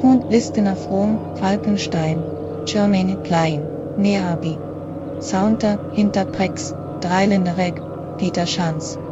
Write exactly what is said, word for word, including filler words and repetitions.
Hund Listener From, Falkenstein, Germaine Klein, Neabi. Soundter, Hinterprex, Dreilindereg, Peter Schanz.